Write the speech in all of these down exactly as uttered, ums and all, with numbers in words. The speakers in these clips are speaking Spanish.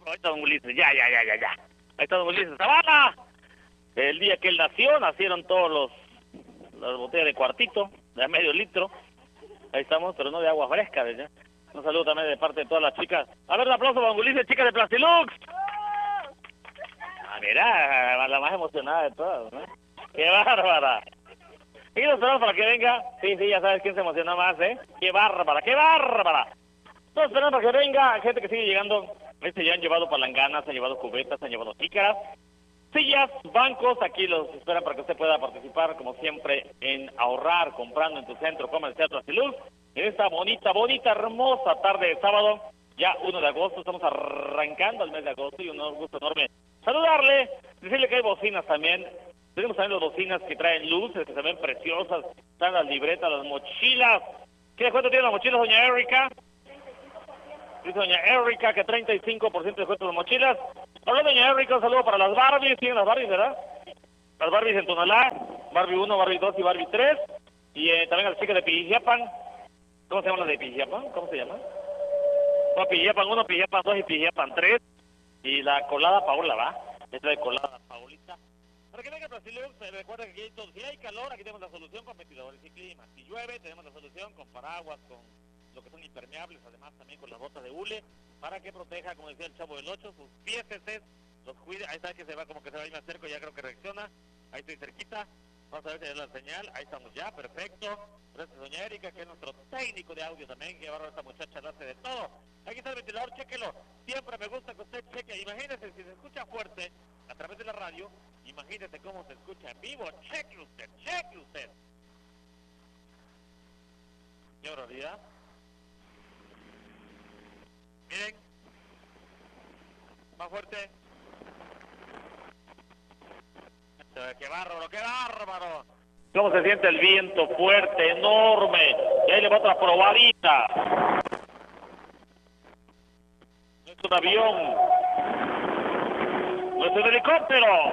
Ahí está don Ulises, ya, ya, ya, ya, ya. Ahí está don Ulises Zavala. El día que él nació, nacieron todos los las botellas de cuartito, de medio litro. Ahí estamos, pero no de agua fresca, ¿verdad? Un saludo también de parte de todas las chicas. A ver, un aplauso para don Ulises, chicas de Plastilux. Ah, mira, la más emocionada de todas, ¿no? ¡Qué bárbara! Y nos esperamos para que venga. Sí, sí, ya sabes quién se emociona más, ¿eh? ¡Qué bárbara, qué bárbara! Nos esperamos para que venga. Gente que sigue llegando. Este ya han llevado palanganas, han llevado cubetas, han llevado jícaras, sillas, bancos. Aquí los esperan para que usted pueda participar, como siempre, en ahorrar, comprando en tu centro comercial Plastilux. En esta bonita, bonita, hermosa tarde de sábado, ya uno de agosto. Estamos arrancando el mes de agosto y un gusto enorme saludarle, decirle que hay bocinas también. Tenemos también las bocinas que traen luces, que se ven preciosas. Están las libretas, las mochilas. ¿Qué descuento tienen las mochilas, doña Erika? Dice doña Erika que treinta y cinco por ciento de descuento en las mochilas. Hola, doña Erika, un saludo para las Barbies. ¿Siguen las Barbies, verdad? Las Barbies en Tonalá, Barbie uno, Barbie dos y Barbie tres. Y eh, también las chicas de Pijiapan. ¿Cómo se llaman las de Pijiapan? ¿Cómo se llaman? No, Pijiapan uno, Pijiapan dos y Pijiapan tres. Y la colada Paola, ¿va? Esta de colada Paulita. Para que venga Plastilux, se recuerda que aquí hay todo. Si hay calor, aquí tenemos la solución con ventiladores y clima. Si llueve, tenemos la solución con paraguas, con lo que son impermeables, además también con las botas de hule, para que proteja, como decía el Chavo del ocho, sus pies, los cuide. Ahí está que se va, como que se va a ir más cerca, ya creo que reacciona. Ahí estoy cerquita. Vamos a ver si hay la señal. Ahí estamos ya, perfecto. Gracias, doña Erika, que es nuestro técnico de audio también, que ahora esta muchacha lo hace de todo. Aquí está el ventilador, chéquelo. Siempre me gusta que usted cheque. Imagínese, si se escucha fuerte a través de la radio, imagínese cómo se escucha en vivo. Cheque usted, cheque usted. Qué barbaridad. Miren. Más fuerte. ¡Qué bárbaro, qué bárbaro! ¿Cómo se siente el viento fuerte, enorme? Y ahí le va otra probadita. No es un avión. No es un helicóptero.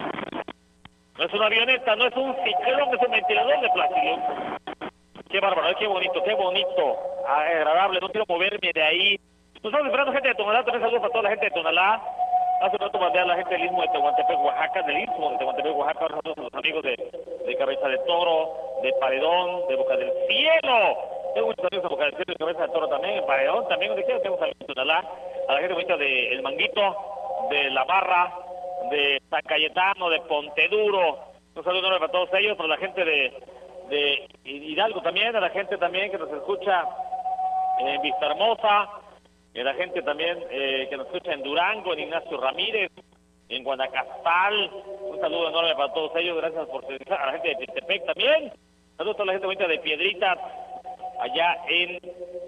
No es una avioneta, no es un ciclón, es un ventilador de Plastilux. Qué bárbaro, qué bonito, qué bonito. Agradable, no quiero moverme de ahí. Nos estamos esperando gente de Tonalá, también saludos para toda la gente de Tonalá. Hace un rato mandé a la gente del Istmo de Tehuantepec, Oaxaca, del Istmo de Tehuantepec, Oaxaca. Ahora saludos a los amigos de, de Cabeza de Toro, de Paredón, de Boca del Cielo. Tengo muchos amigos de Boca del Cielo y Cabeza de Toro también, en Paredón también, donde quiera tengo amigos de Tonalá. A la gente bonita de El Manguito, de La Barra, de San Cayetano, de Ponteduro. Un saludo enorme para todos ellos, para la gente de, de Hidalgo también, a la gente también que nos escucha en Vista Hermosa. Y la gente también eh, que nos escucha en Durango, en Ignacio Ramírez, en Guanacastal. Un saludo enorme para todos ellos. Gracias por servir. A la gente de Tepec también. Saludos a toda la gente bonita de Piedritas, allá en,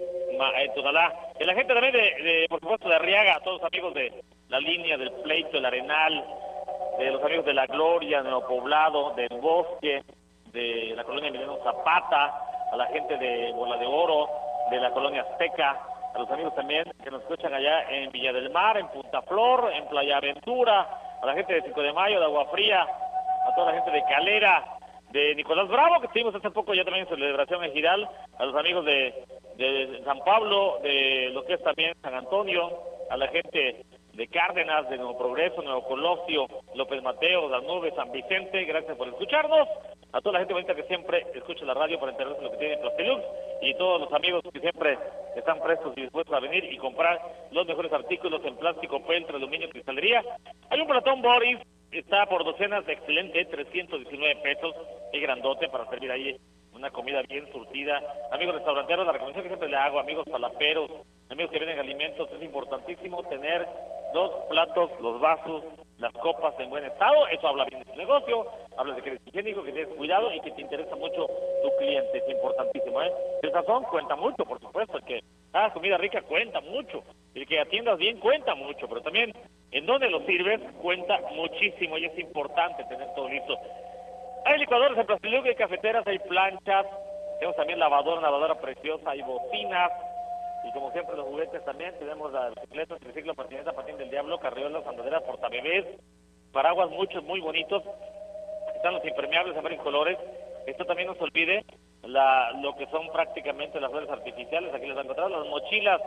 en Tonalá. Y la gente también, de, de, por supuesto, de Arriaga, a todos los amigos de la línea del Pleito, el Arenal, de los amigos de La Gloria, Nuevo Poblado, del Bosque, de la colonia Emiliano Zapata, a la gente de Bola de Oro, de la colonia Azteca, a los amigos también que nos escuchan allá en Villa del Mar, en Punta Flor, en Playa Aventura, a la gente de cinco de mayo, de Agua Fría, a toda la gente de Calera, de Nicolás Bravo, que estuvimos hace poco ya también en celebración en Giral, a los amigos de, de San Pablo, de lo que es también San Antonio, a la gente de Cárdenas, de Nuevo Progreso, Nuevo Colosio, López Mateo, Las Nubes, San Vicente. Gracias por escucharnos. A toda la gente bonita que siempre escucha la radio para enterarse de lo que tiene Plastilux, y todos los amigos que siempre están prestos y dispuestos a venir y comprar los mejores artículos en plástico, peltre, aluminio, cristalería. Hay un platón Boris, está por docenas, excelente, trescientos diecinueve pesos, y grandote para servir ahí una comida bien surtida. Amigos restauranteros, la recomendación que siempre le hago, amigos palaperos, amigos que venden alimentos, es importantísimo tener los platos, los vasos, las copas en buen estado. Eso habla bien de tu negocio, habla de que eres higiénico, que tienes cuidado y que te interesa mucho tu cliente. Es importantísimo, ¿eh? El sazón cuenta mucho, por supuesto. El que hagas comida rica cuenta mucho. El que atiendas bien cuenta mucho, pero también en dónde lo sirves cuenta muchísimo, y es importante tener todo listo. Hay licuadores en Plastilux, hay cafeteras, hay planchas, tenemos también lavadora, una lavadora preciosa, hay bocinas, y como siempre los juguetes también. Tenemos la bicicleta, triciclo, patineta, patín del diablo, carriolas, andaderas, portabebés, paraguas muchos, muy bonitos. Están los impermeables en varios colores. Esto también no se olvide, la, lo que son prácticamente las flores artificiales, aquí les han encontrado, las mochilas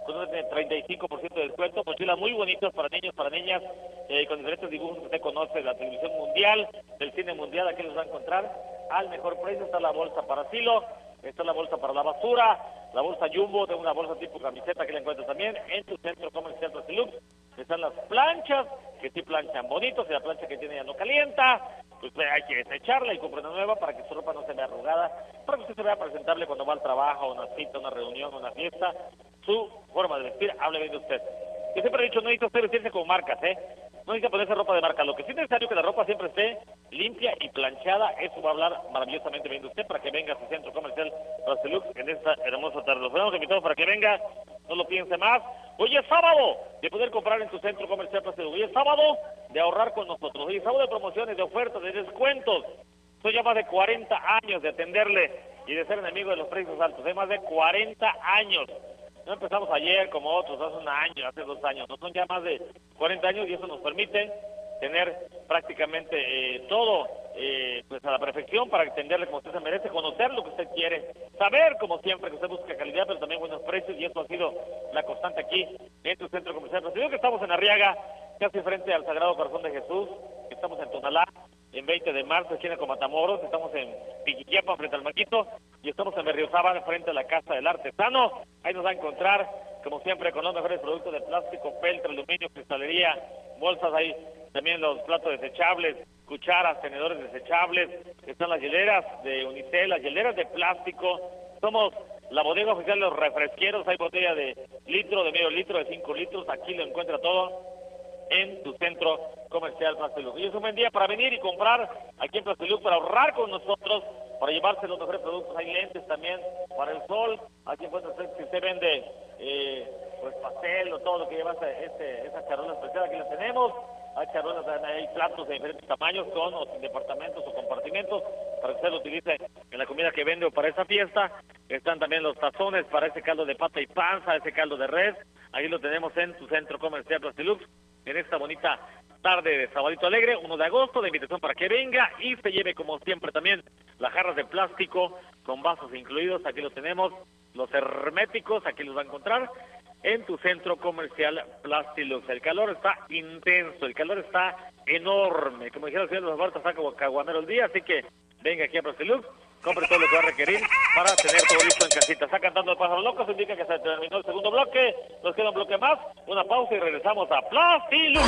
con un treinta y cinco por ciento de descuento, mochilas muy bonitas para niños, para niñas, eh, con diferentes dibujos que usted conoce de la televisión mundial, del cine mundial, aquí los va a encontrar al mejor precio. Está la bolsa para asilo, está la bolsa para la basura, la bolsa Jumbo, de una bolsa tipo camiseta que la encuentras también en tu centro comercial Plasilux. Están las planchas, que sí planchan bonitos, y la plancha que tiene ya no calienta, pues hay que desecharla y comprar una nueva para que su ropa no se vea arrugada, para que usted se vea presentable cuando va al trabajo, una cita, una reunión, una fiesta. Su forma de vestir, hable bien de usted. Yo siempre he dicho, no necesita usted vestirse con marcas, ¿eh? No necesita ponerse ropa de marca. Lo que sí es necesario que la ropa siempre esté limpia y planchada. Eso va a hablar maravillosamente bien de usted para que venga a su centro comercial Plasilux en esta hermosa tarde. Los ponemos invitados para que venga, no lo piense más. Hoy es sábado de poder comprar en tu centro comercial Plasilux. Hoy es sábado de ahorrar con nosotros. Hoy es sábado de promociones, de ofertas, de descuentos. Soy ya más de cuarenta años de atenderle y de ser enemigo de los precios altos. Hay más de cuarenta años. No empezamos ayer como otros, hace un año, hace dos años. No son ya más de cuarenta años y eso nos permite tener prácticamente eh, todo eh, pues a la perfección para entenderle como usted se merece, conocer lo que usted quiere, saber como siempre que usted busca calidad, pero también buenos precios, y eso ha sido la constante aquí en tu centro comercial. Pero digo que estamos en Arriaga, casi frente al Sagrado Corazón de Jesús, estamos en Tonalá, en veinte de marzo, esquina con Matamoros, estamos en Piquiquiapa, frente al Maquito, y estamos en Berriozábal, frente a la Casa del Artesano. Ahí nos va a encontrar, como siempre, con los mejores productos de plástico, peltre, aluminio, cristalería, bolsas, ahí también los platos desechables, cucharas, tenedores desechables, están las hieleras de unicel, las hieleras de plástico. Somos la bodega oficial de los refresqueros, hay botella de litro, de medio litro, de cinco litros, aquí lo encuentra todo en tu centro comercial Plasilux. Y es un buen día para venir y comprar aquí en Plasilux, para ahorrar con nosotros, para llevarse los mejores productos. Hay lentes también para el sol. Aquí encuentra usted, si usted vende eh, pues pastel o todo lo que lleva este, esa charola especial, aquí la tenemos. Hay charolas, hay platos de diferentes tamaños, con o sin departamentos o compartimentos, para que usted lo utilice en la comida que vende o para esa fiesta. Están también los tazones para ese caldo de pata y panza, ese caldo de res. Ahí lo tenemos en tu centro comercial Plasilux, en esta bonita tarde de sabadito alegre, uno de agosto, de invitación para que venga y se lleve como siempre también las jarras de plástico con vasos incluidos. Aquí lo tenemos, los herméticos, aquí los va a encontrar en tu centro comercial Plasilux. El calor está intenso, el calor está enorme, como dijeron el señor Los Bartas, está como caguamero el día, así que venga aquí a Plasilux, compre todo lo que va a requerir para tener todo listo en casita. Está cantando el pájaro loco, se indica que se terminó el segundo bloque, nos queda un bloque más, una pausa y regresamos a Plasilux.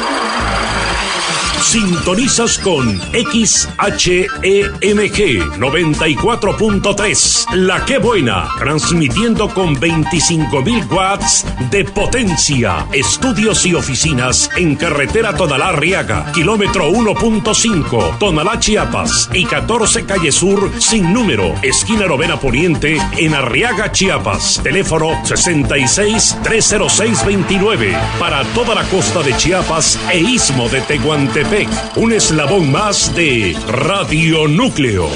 Sintonizas con X H E M G noventa y cuatro punto tres, La Que Buena, transmitiendo con veinticinco mil watts de potencia. Estudios y oficinas en carretera Tonalá Arriaga, kilómetro uno punto cinco, Tonalá Chiapas, y catorce calle Sur sin número, esquina Novena Poniente, en Arriaga, Chiapas. Teléfono sesenta y seis, trescientos seis, veintinueve. Para toda la costa de Chiapas e istmo de Tehuantepec. Un eslabón más de Radio Núcleo.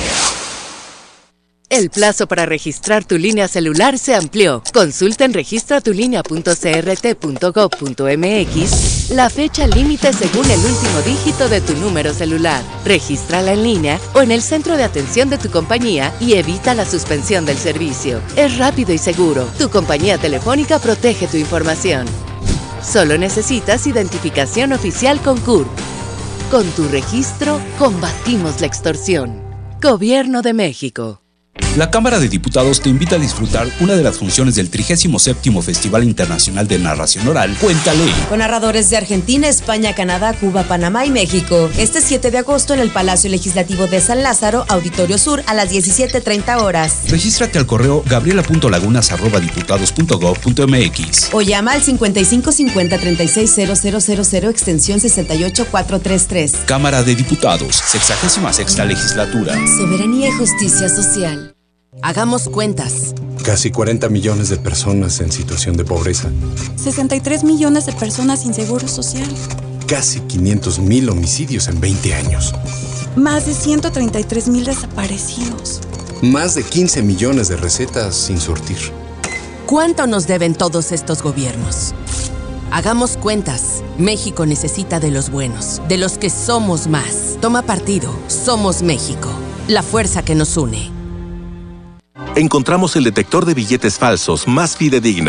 El plazo para registrar tu línea celular se amplió. Consulta en registra tu línea punto c r t punto gov punto m x la fecha límite según el último dígito de tu número celular. Regístrala en línea o en el centro de atención de tu compañía y evita la suspensión del servicio. Es rápido y seguro. Tu compañía telefónica protege tu información. Solo necesitas identificación oficial con C U R P. Con tu registro, combatimos la extorsión. Gobierno de México. La Cámara de Diputados te invita a disfrutar una de las funciones del trigésimo séptimo Festival Internacional de Narración Oral, Cuéntale. Con narradores de Argentina, España, Canadá, Cuba, Panamá y México. Este siete de agosto en el Palacio Legislativo de San Lázaro, Auditorio Sur, a las diecisiete treinta horas. Regístrate al correo gabriela punto lagunas arroba diputados punto gov punto m x o llama al cincuenta y cinco cincuenta treinta y seis cero cero cero cero extensión sesenta y ocho cuatrocientos treinta y tres. Cámara de Diputados, sexagésima sexta legislatura. Soberanía y justicia social. Hagamos cuentas. Casi cuarenta millones de personas en situación de pobreza. sesenta y tres millones de personas sin seguro social. Casi quinientos mil homicidios en veinte años. Más de ciento treinta y tres mil desaparecidos. Más de quince millones de recetas sin surtir. ¿Cuánto nos deben todos estos gobiernos? Hagamos cuentas. México necesita de los buenos, de los que somos más. Toma partido. Somos México. La fuerza que nos une. Encontramos el detector de billetes falsos más fidedigno.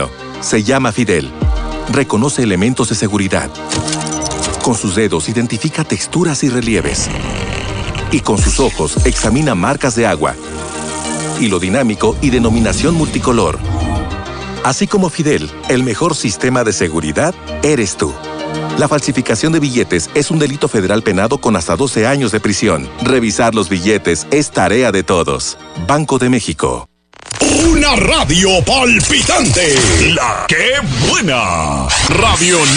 Se llama Fidel. Reconoce elementos de seguridad. Con sus dedos identifica texturas y relieves. Y con sus ojos examina marcas de agua, hilo dinámico y denominación multicolor. Así como Fidel, el mejor sistema de seguridad eres tú. La falsificación de billetes es un delito federal penado con hasta doce años de prisión. Revisar los billetes es tarea de todos. Banco de México. Una radio palpitante. La que buena. Radio